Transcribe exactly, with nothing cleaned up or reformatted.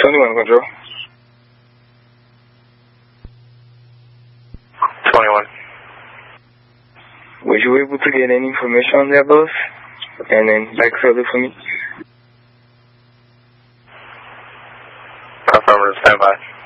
twenty-one, control. twenty-one. Were you able to get any information on that, boss? And then back further for me? Affirmative, stand by.